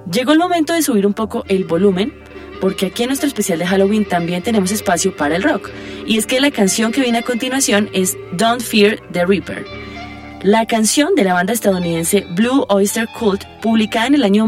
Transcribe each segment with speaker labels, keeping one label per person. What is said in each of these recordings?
Speaker 1: Llegó el momento de subir un poco el volumen, porque aquí en nuestro especial de Halloween también tenemos espacio para el rock. Y es que la canción que viene a continuación es Don't Fear the Reaper. La canción de la banda estadounidense Blue Oyster Cult, publicada en el año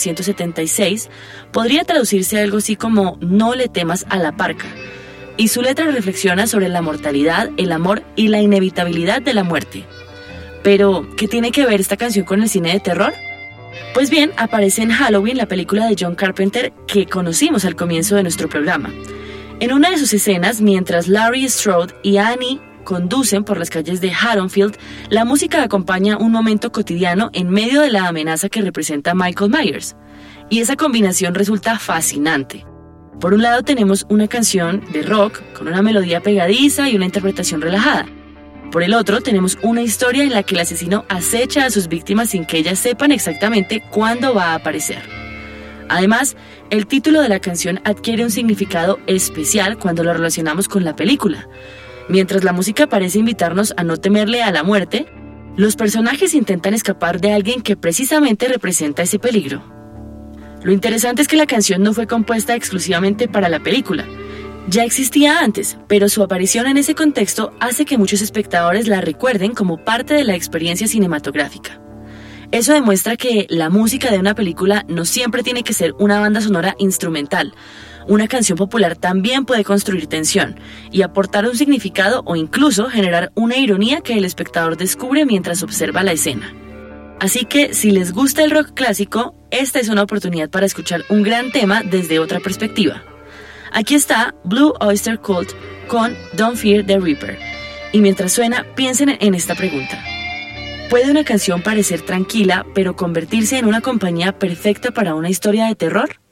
Speaker 1: 1976, podría traducirse algo así como No le temas a la parca. Y su letra reflexiona sobre la mortalidad, el amor y la inevitabilidad de la muerte. Pero, ¿qué tiene que ver esta canción con el cine de terror? Pues bien, aparece en Halloween, la película de John Carpenter que conocimos al comienzo de nuestro programa. En una de sus escenas, mientras Laurie Strode y Annie conducen por las calles de Haddonfield, la música acompaña un momento cotidiano en medio de la amenaza que representa Michael Myers. Y esa combinación resulta fascinante. Por un lado tenemos una canción de rock con una melodía pegadiza y una interpretación relajada. Por el otro tenemos una historia en la que el asesino acecha a sus víctimas sin que ellas sepan exactamente cuándo va a aparecer. Además, el título de la canción adquiere un significado especial cuando lo relacionamos con la película. Mientras la música parece invitarnos a no temerle a la muerte, los personajes intentan escapar de alguien que precisamente representa ese peligro. Lo interesante es que la canción no fue compuesta exclusivamente para la película. Ya existía antes, pero su aparición en ese contexto hace que muchos espectadores la recuerden como parte de la experiencia cinematográfica. Eso demuestra que la música de una película no siempre tiene que ser una banda sonora instrumental. Una canción popular también puede construir tensión y aportar un significado o incluso generar una ironía que el espectador descubre mientras observa la escena. Así que, si les gusta el rock clásico, esta es una oportunidad para escuchar un gran tema desde otra perspectiva. Aquí está Blue Oyster Cult con Don't Fear the Reaper. Y mientras suena, piensen en esta pregunta. ¿Puede una canción parecer tranquila, pero convertirse en una compañía perfecta para una historia de terror?